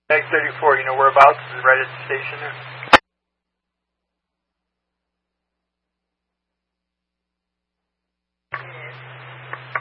Mag 34, you know whereabouts? Is it right at the station there?